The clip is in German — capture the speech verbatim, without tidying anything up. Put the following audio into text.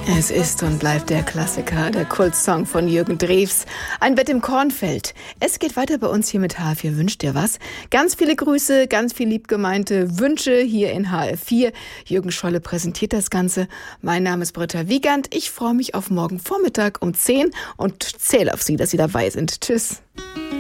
Es ist und bleibt der Klassiker, der Kultsong von Jürgen Drews. Ein Bett im Kornfeld. Es geht weiter bei uns hier mit H F vier Wünscht dir was. Ganz viele Grüße, ganz viel liebgemeinte Wünsche hier in H F vier. Jürgen Scholle präsentiert das Ganze. Mein Name ist Britta Wiegand. Ich freue mich auf morgen Vormittag um zehn und zähle auf Sie, dass Sie dabei sind. Tschüss.